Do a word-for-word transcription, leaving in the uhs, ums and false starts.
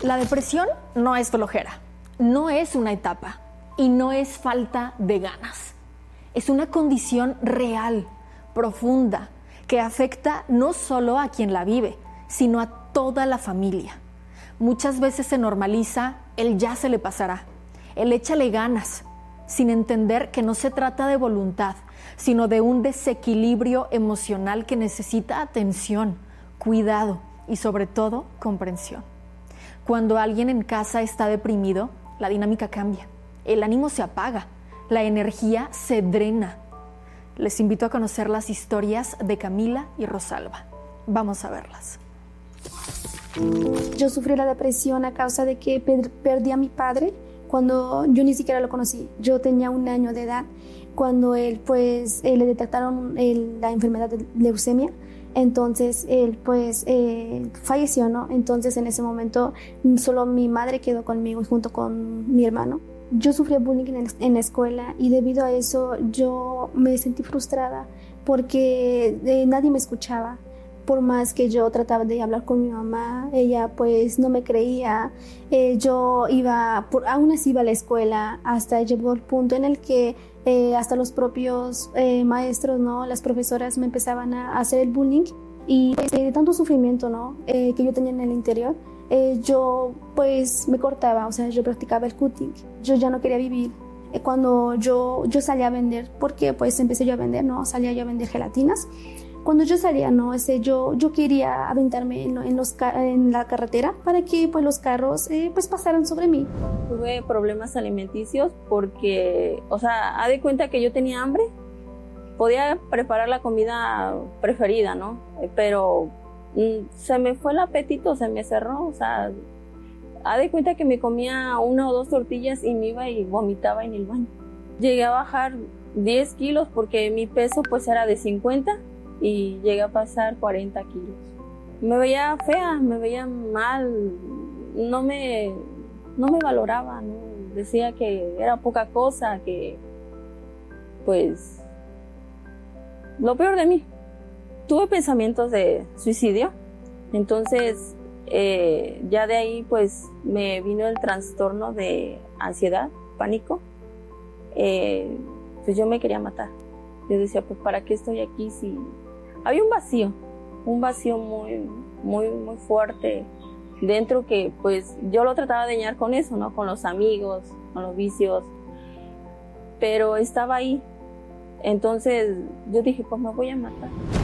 La depresión no es flojera, no es una etapa y no es falta de ganas. Es una condición real, profunda, que afecta no solo a quien la vive, sino a toda la familia. Muchas veces se normaliza el ya se le pasará, el échale ganas, sin entender que no se trata de voluntad, sino de un desequilibrio emocional que necesita atención, cuidado y sobre todo comprensión. Cuando alguien en casa está deprimido, la dinámica cambia, el ánimo se apaga, la energía se drena. Les invito a conocer las historias de Camila y Rosalba. Vamos a verlas. Yo sufrí la depresión a causa de que per- perdí a mi padre cuando yo ni siquiera lo conocí. Yo tenía un año de edad cuando él, pues, eh, le detectaron el, la enfermedad de leucemia. Entonces él, pues, eh, falleció, ¿no? Entonces en ese momento solo mi madre quedó conmigo junto con mi hermano. Yo sufrí bullying en, el, en la escuela y debido a eso yo me sentí frustrada porque eh, nadie me escuchaba. Por más que yo trataba de hablar con mi mamá, ella pues no me creía. Eh, yo iba, por, aún así iba a la escuela, hasta llegó el punto en el que eh, hasta los propios eh, maestros, ¿no? Las profesoras me empezaban a hacer el bullying y pues, de tanto sufrimiento, ¿no? Eh, que yo tenía en el interior, eh, yo pues me cortaba, o sea, yo practicaba el cutting. Yo ya no quería vivir. Eh, cuando yo, yo salía a vender, porque pues empecé yo a vender, ¿no? Salía yo a vender gelatinas. Cuando yo salía, no, ese, yo, yo quería aventarme en, en, los, en la carretera para que pues, los carros eh, pues, pasaran sobre mí. Tuve problemas alimenticios porque, o sea, haz de cuenta que yo tenía hambre, podía preparar la comida preferida, ¿no? Pero mm, se me fue el apetito, se me cerró, o sea, haz de cuenta que me comía una o dos tortillas y me iba y vomitaba en el baño. Llegué a bajar diez kilos porque mi peso pues era de cincuenta. Y llegué a pasar cuarenta kilos. Me veía fea, me veía mal, no me, no me valoraba, ¿no? Decía que era poca cosa, que pues lo peor de mí. Tuve pensamientos de suicidio, entonces eh, ya de ahí pues me vino el trastorno de ansiedad, pánico. Eh, pues yo me quería matar. Yo decía, pues ¿para qué estoy aquí si...? Había un vacío, un vacío muy, muy, muy fuerte dentro que pues yo lo trataba de llenar con eso, ¿no? Con los amigos, con los vicios, pero estaba ahí. Entonces yo dije, pues me voy a matar.